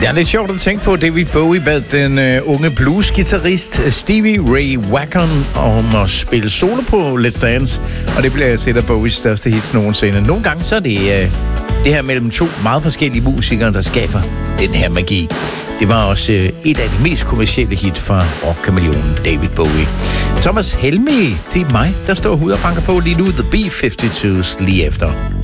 Det er lidt sjovt at tænke på, David Bowie bad den unge bluesgitarrist Stevie Ray Vaughan om at spille solo på Let's Dance, og det bliver altså et af Bowies største hits nogensinde. Nogle gange så er det det her mellem to meget forskellige musikere, der skaber den her magi. Det var også et af de mest kommercielle hit fra rockkameleonen David Bowie. Thomas Helmig, det er mig, der står herude og banker på lige nu. The B-52's lige efter.